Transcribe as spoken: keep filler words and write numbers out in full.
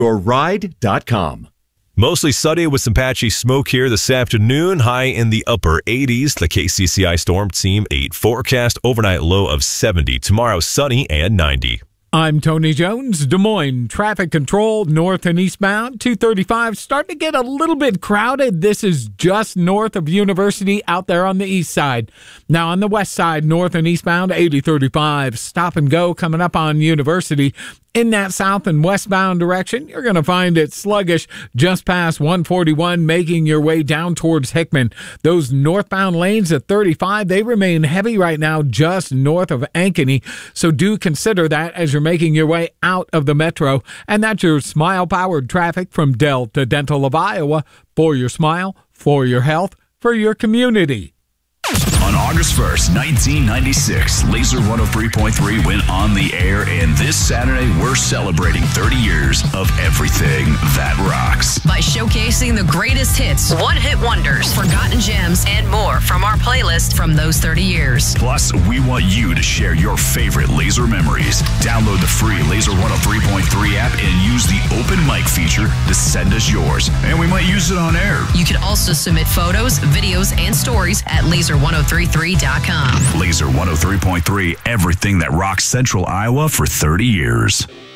your ride dot com. Mostly sunny with some patchy smoke here this afternoon. High in the upper eighties. The K C C I Storm Team eight forecast. Overnight low of seventy. Tomorrow sunny and ninety. I'm Tony Jones. Des Moines traffic control north and eastbound. two thirty-five starting to get a little bit crowded. This is just north of University out there on the east side. Now on the west side, north and eastbound, eighty thirty-five. Stop and go coming up on University. In that south and westbound direction, you're going to find it sluggish just past one forty-one, making your way down towards Hickman. Those northbound lanes at thirty-five, they remain heavy right now just north of Ankeny, so do consider that as you're making your way out of the metro. And that's your Smile-powered traffic from Delta Dental of Iowa. For your smile, for your health, for your community. On August first, nineteen ninety-six, Laser one oh three point three went on the air, and this Saturday we're celebrating thirty years of everything that rocks. By showcasing the greatest hits, one-hit wonders, forgotten gems, and more from our playlist from those thirty years. Plus, we want you to share your favorite Laser memories. Download the free Laser one oh three point three app and use the open mic feature to send us yours, and we might use it on air. You can also submit photos, videos, and stories at laser one oh three three dot com. Laser one oh three point three, everything that rocks Central Iowa for thirty years.